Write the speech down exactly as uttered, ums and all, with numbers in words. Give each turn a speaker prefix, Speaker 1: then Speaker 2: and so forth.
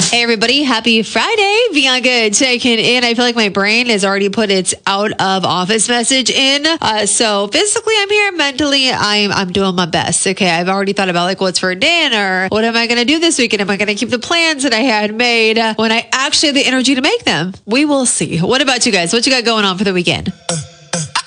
Speaker 1: Hey everybody, happy Friday. Bianca checking in. I feel like my brain has already put its out of office message in. Uh, so physically I'm here, mentally I'm I'm doing my best. Okay, I've already thought about like what's for dinner, what am I going to do this weekend? Am I going to keep the plans that I had made uh, when I actually have the energy to make them? We will see. What about you guys? What you got going on for the weekend?